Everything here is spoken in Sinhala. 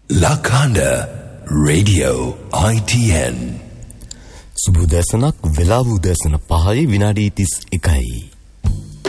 Lakanda Radio ITN සුබ උදෑසනක් වෙලාව උදෑසන 5:31යි